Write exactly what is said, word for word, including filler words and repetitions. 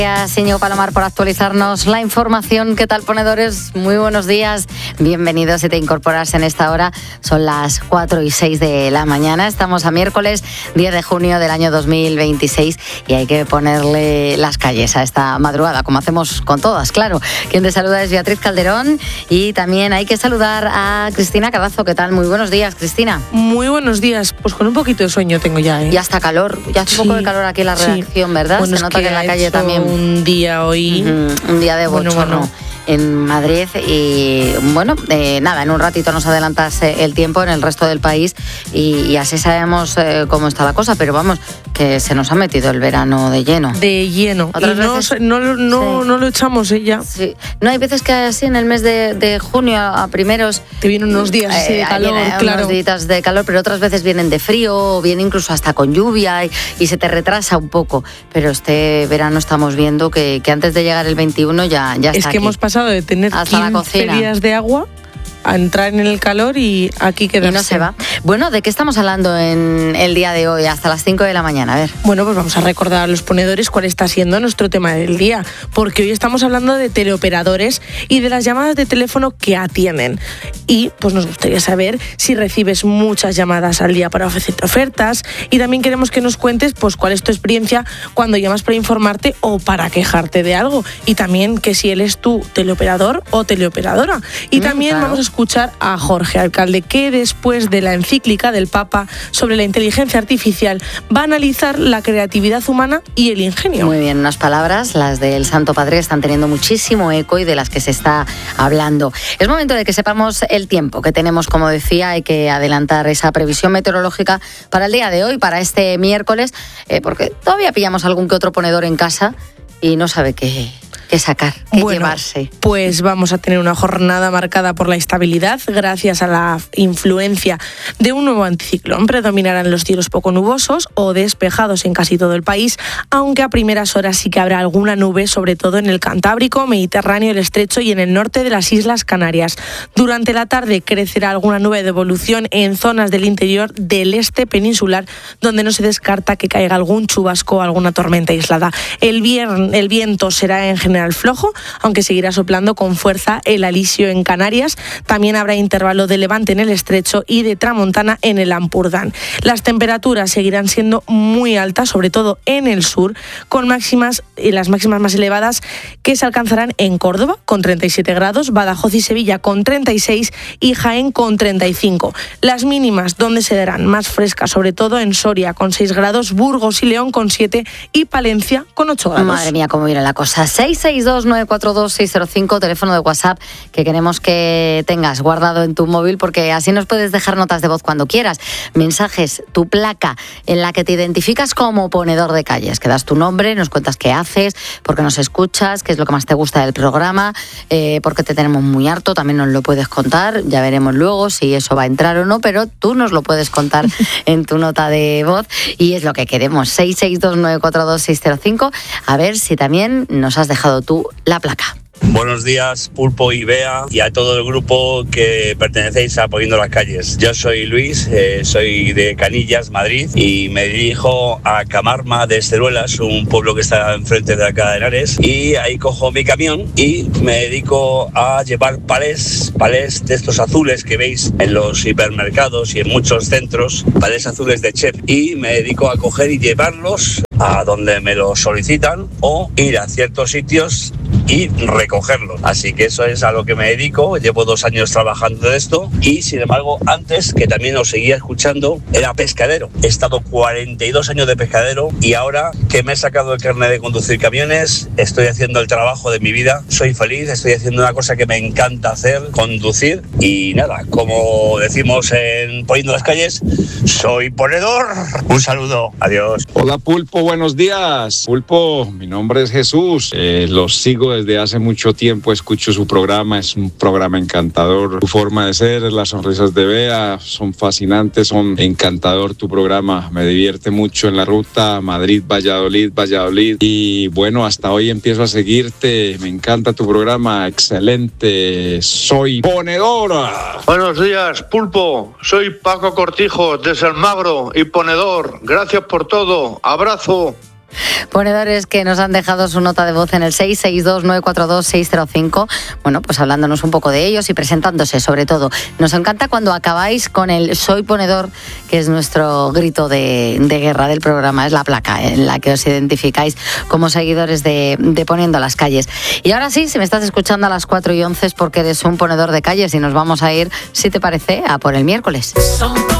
Gracias, Íñigo Palomar, por actualizarnos la información. ¿Qué tal, ponedores? Muy buenos días. Bienvenidos si te incorporas en esta hora. Son las cuatro y seis de la mañana. Estamos a miércoles diez de junio del año dos mil veintiséis y hay que ponerle las calles a esta madrugada, como hacemos con todas, claro. Quien te saluda es Beatriz Calderón y también hay que saludar a Cristina Carazo. ¿Qué tal? Muy buenos días, Cristina. Muy buenos días. Pues con un poquito de sueño tengo ya, ¿eh? Ya está calor. Ya hace sí, un poco de calor aquí en la redacción, sí. ¿Verdad? Bueno, se nota que, que en la calle también. Un día hoy. Uh-huh. Un día de bochorno. Bueno, bueno. En Madrid y bueno, eh, nada, en un ratito nos adelantas eh, el tiempo en el resto del país y, y así sabemos eh, cómo está la cosa, pero vamos, que se nos ha metido el verano de lleno. De lleno. ¿Otras y veces? no, no, no, sí. no lo echamos ella. ¿eh, sí. No, hay veces que así en el mes de, de junio a primeros... Te vienen unos días así de calor, viene, claro. Unos días de calor, pero otras veces vienen de frío o vienen incluso hasta con lluvia y, y se te retrasa un poco. Pero este verano estamos viendo que, que antes de llegar el veintiuno ya, ya está Es que aquí. Hemos pasado de tener hasta la cocina. días de agua a entrar en el calor y aquí quedarse. Y no se va. Bueno, ¿de qué estamos hablando en el día de hoy hasta las cinco de la mañana? A ver. Bueno, pues vamos a recordar a los ponedores cuál está siendo nuestro tema del día, porque hoy estamos hablando de teleoperadores y de las llamadas de teléfono que atienden. Y pues nos gustaría saber si recibes muchas llamadas al día para ofrecerte ofertas y también queremos que nos cuentes pues cuál es tu experiencia cuando llamas para informarte o para quejarte de algo y también que si él es tu teleoperador o teleoperadora. Y mm, también claro. vamos a escuchar a Jorge, alcalde, que después de la encíclica del Papa sobre la inteligencia artificial va a analizar la creatividad humana y el ingenio. Muy bien, unas palabras, las del Santo Padre, están teniendo muchísimo eco y de las que se está hablando. Es momento de que sepamos el tiempo que tenemos, como decía, hay que adelantar esa previsión meteorológica para el día de hoy, para este miércoles, eh, porque todavía pillamos algún que otro ponedor en casa y no sabe qué... que sacar, que bueno, llevarse. Pues vamos a tener una jornada marcada por la estabilidad gracias a la influencia de un nuevo anticiclón. Predominarán los cielos poco nubosos o despejados en casi todo el país, aunque a primeras horas sí que habrá alguna nube, sobre todo en el Cantábrico, Mediterráneo, el Estrecho y en el norte de las Islas Canarias. Durante la tarde crecerá alguna nube de evolución en zonas del interior del este peninsular, donde no se descarta que caiga algún chubasco o alguna tormenta aislada. El, vier- el viento será en general flojo, aunque seguirá soplando con fuerza el alisio en Canarias. También habrá intervalo de levante en el Estrecho y de tramontana en el Ampurdán. Las temperaturas seguirán siendo muy altas, sobre todo en el sur, con máximas y las máximas más elevadas que se alcanzarán en Córdoba con treinta y siete grados, Badajoz y Sevilla con treinta y seis y Jaén con treinta y cinco. Las mínimas donde se darán más frescas, sobre todo en Soria con seis grados, Burgos y León con siete y Palencia con ocho grados. Madre mía, cómo viene la cosa. seis seis dos nueve cuatro dos seis cero cinco, teléfono de WhatsApp que queremos que tengas guardado en tu móvil porque así nos puedes dejar notas de voz cuando quieras, mensajes, tu placa en la que te identificas como ponedor de calles, que das tu nombre, nos cuentas qué haces, por qué nos escuchas, qué es lo que más te gusta del programa, eh, por qué te tenemos muy harto, también nos lo puedes contar, ya veremos luego si eso va a entrar o no, pero tú nos lo puedes contar en tu nota de voz y es lo que queremos. Seis seis dos nueve cuatro dos seis cero cinco, a ver si también nos has dejado tú la placa. Buenos días, Pulpo y Bea, y a todo el grupo que pertenecéis a Poniendo las Calles. Yo soy Luis, eh, soy de Canillas, Madrid, y me dirijo a Camarma de Esteruelas, un pueblo que está enfrente de acá de Henares, y ahí cojo mi camión y me dedico a llevar palés, palés de estos azules que veis en los hipermercados y en muchos centros, palés azules de chef, y me dedico a coger y llevarlos a donde me los solicitan o ir a ciertos sitios y recogerlos. Así que eso es a lo que me dedico. Llevo dos años trabajando de esto y, sin embargo, antes, que también os seguía escuchando, era pescadero. He estado cuarenta y dos años de pescadero y ahora que me he sacado el carnet de conducir camiones, estoy haciendo el trabajo de mi vida. Soy feliz, estoy haciendo una cosa que me encanta hacer, conducir. Y nada, como decimos en Poniendo las Calles, soy ponedor. Un saludo, adiós. Hola Pulpo, buenos días. Pulpo, mi nombre es Jesús. Eh, los sigo desde hace mucho tiempo, escucho su programa, es un programa encantador. Tu forma de ser, las sonrisas de Bea son fascinantes, son encantador tu programa. Me divierte mucho en la ruta Madrid-Valladolid, Valladolid. Y bueno, hasta hoy empiezo a seguirte. Me encanta tu programa, excelente. Soy ponedora. Buenos días, Pulpo. Soy Paco Cortijo de Salmagro y ponedor. Gracias por todo. Abrazo. Ponedores que nos han dejado su nota de voz en el seis seis dos nueve cuatro dos seis cero cinco, bueno, pues hablándonos un poco de ellos y presentándose sobre todo. Nos encanta cuando acabáis con el soy ponedor, que es nuestro grito de, de guerra del programa, es la placa en la que os identificáis como seguidores de, de Poniendo las Calles. Y ahora sí, si me estás escuchando a las cuatro y once es porque eres un ponedor de calles y nos vamos a ir, si te parece, a por el miércoles.